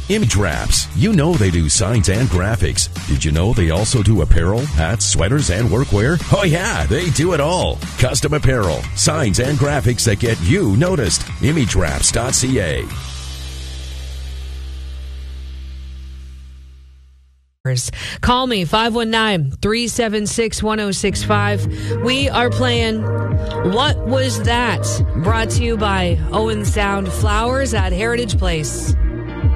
Image Wraps. You know they do signs and graphics. Did you know they also do apparel, hats, sweaters, and workwear? Oh yeah, they do it all. Custom apparel, signs, and graphics that get you noticed. ImageWraps.ca. Call me, 519-376-1065. We are playing What Was That? Brought to you by Owen Sound Flowers at Heritage Place.